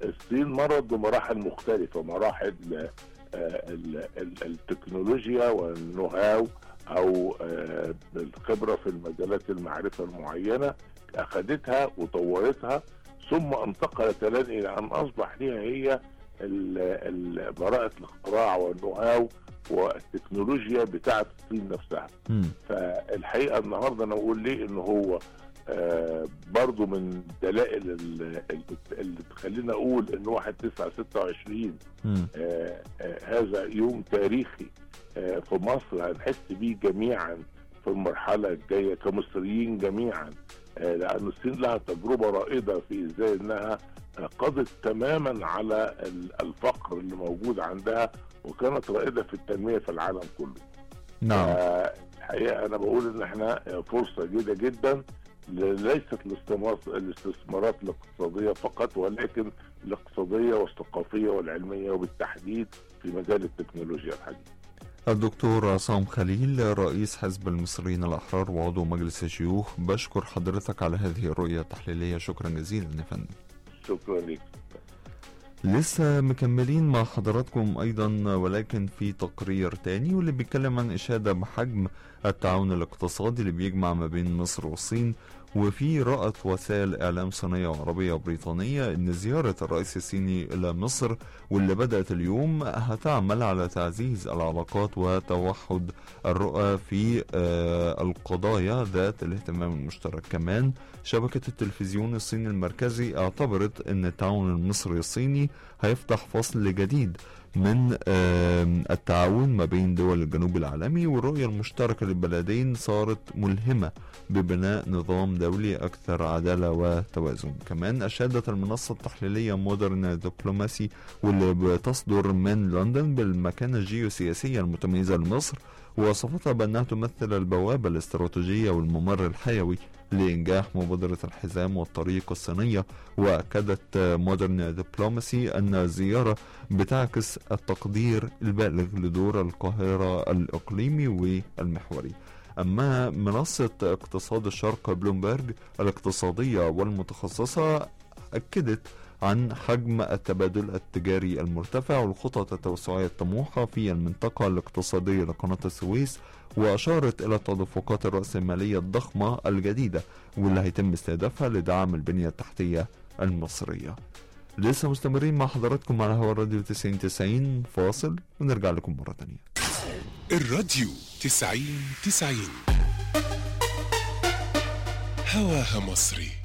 الصين مرت بمراحل مختلفة، مراحل التكنولوجيا والنو هاو او الخبرة في المجالات المعرفة المعينة، اخذتها وطورتها ثم انتقلت الان الى ان اصبح لها هي براءة الاختراع والنو هاو والتكنولوجيا بتاعت الصين نفسها. فالحقيقة النهاردة انا اقول ليه ان هو برضو من دلائل اللي تخلينا اقول ان 1/9/26 هذا يوم تاريخي في مصر هنحس بيه جميعا في المرحلة الجاية كمصريين جميعا، لأن الصين لها تجربة رائدة في ازاي انها قضت تماما على الفقر اللي موجود عندها، وكانت رائدة في التنمية في العالم كله. نعم. الحقيقة انا بقول ان احنا فرصة جيدة جدا، ليست الاستثمارات الاقتصادية فقط، ولكن الاقتصادية والثقافية والعلمية، وبالتحديد في مجال التكنولوجيا الحديثة. الدكتور عصام خليل رئيس حزب المصريين الأحرار وعضو مجلس الشيوخ، بشكر حضرتك على هذه الرؤية التحليلية، شكرا جزيلا يا فندم. شكرا لك. لسه مكملين مع حضراتكم أيضا، ولكن في تقرير تاني واللي بيتكلم عن إشادة بحجم التعاون الاقتصادي اللي بيجمع ما بين مصر والصين. وفي رأت وسائل إعلام صينية وعربية وبريطانية أن زيارة الرئيس الصيني إلى مصر واللي بدأت اليوم هتعمل على تعزيز العلاقات وتوحد الرؤى في القضايا ذات الاهتمام المشترك. كمان شبكة التلفزيون الصيني المركزي اعتبرت أن التعاون المصري الصيني هيفتح فصل جديد من التعاون ما بين دول الجنوب العالمي، والرؤية المشتركة للبلدين صارت ملهمة ببناء نظام دولي أكثر عدالة وتوازن. كمان أشادت المنصة التحليلية مودرن دبلوماسي واللي بتصدر من لندن بالمكانة الجيوسياسية المتميزة لمصر، ووصفتها بأنها تمثل البوابة الاستراتيجية والممر الحيوي لإنجاح مبادرة الحزام والطريق الصينية. وأكدت مودرن دبلوماسي أن الزيارة بتعكس التقدير البالغ لدور القاهرة الإقليمي والمحوري. أما منصة اقتصاد الشرق بلومبرج الاقتصادية والمتخصصة أكدت عن حجم التبادل التجاري المرتفع والخطط التوسعية الطموحة في المنطقة الاقتصادية لقناة السويس، وأشارت إلى التدفقات الرأسمالية الضخمة الجديدة واللي هيتم استهدافها لدعم البنية التحتية المصرية. لسه مستمرين مع حضراتكم على هوا الراديو 90 فاصل ونرجع لكم مرة تانية. الراديو 90 هواها مصري.